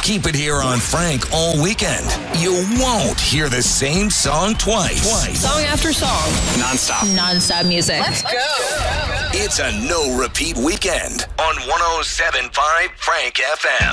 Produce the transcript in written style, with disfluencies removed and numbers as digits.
Keep it here on Frank all weekend. You won't hear the same song twice. Song after song. Non-stop music. Let's go. It's a no-repeat weekend on 107.5 Frank FM.